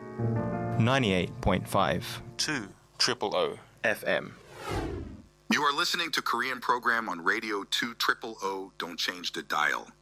98.5 2 FM. You are listening to Korean program on Radio 2 000. Don't change the dial.